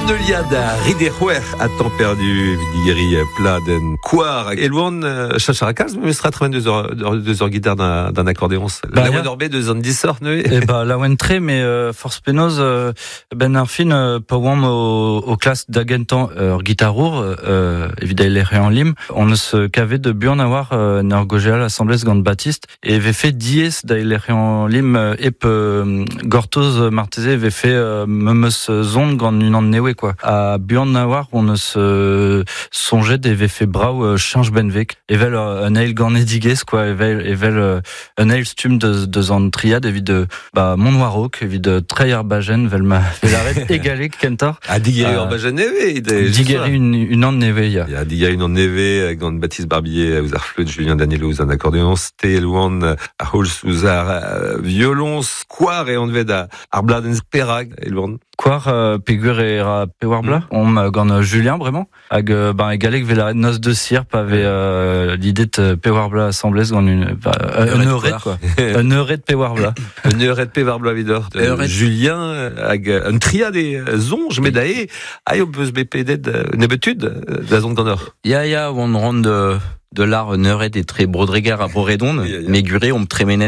Liad à Ridehuer à temps perdu, Vigiri Pladen, Quar, et loin, Chacharakaz, mais sera 22 heures guitare d'un accordéon. La Wen Orbe de Zandissor, ne? Eh bah, la Wen très, mais, force pénose, Ben Arfin, pas wam au classe d'agentan, guitarour, évidemment, les réen lim, on ne se cavait de Burn avoir, Nergogéa, l'Assemblée Gand Baptiste, et avait fait dies d'ailleurs réen lim, Gortoz Martézé avait fait, memes zone gand une an newe, quoi. À Burn avoir, on ne se songeait des fait brau, change benvek, evel, un ail gand edigues, quoi, evel, un ail stum de zand triade, évidemment, bah, Montnoirok, évidemment, Treyer Bagen, velma, l'arrêt égalé, Kentor. À Digeri Bagen neve, Digeri une an neve, ya. Il y a Digeri une an neve, gand Baptiste Barbier, aux flûte, Julien Danielo, aux accordéon, Stélouan, à Hol, sous violon, square, et on devait à Bladen Perag, et loin. Quar, Pégur et Pewarbla, on gant Julien, vraiment. Ag, ben, égalé, que la noce de Sierp avait, l'idée de Pewarbla assemblée, gant un heure quoi. Un heure de Pewarbla. Un heure de Pewarbla, vidor. Julien, ag, un triade des zonges, mais d'ailleurs, aïe, on peut se bépéder une habitude, de la zone d'honneur. Ya, on rend de l'art, une heure des très brodreguer à Boredon, mais guré, on me tréménet,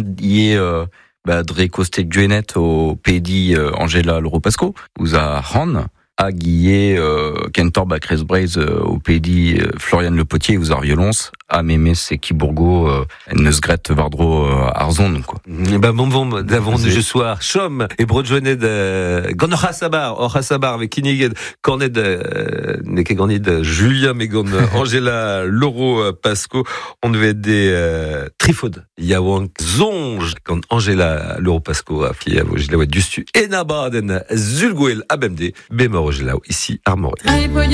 Dre Costé Guenet au PD Angela Loropasco, vous a Han, à Guillet, Kentor Bacresbraise au PD Florian Le Potier, vous a violence, à Mémé c'est Kibourgo, Neusgret Vardro Arzon, quoi. Bon, d'avant du soir, Chom et Brodjonet de Gonora Sabar, avec Kiniged, Cornet Neke Gornid, Julien Megon, Angela Loro Pasco, on devait des Trifod, Yawang Zonge, quand Angela Loro Pasco a fait Vogila Dustu, et Nabaden, Zulguel, Abemde, Bémor, ici, Armorique.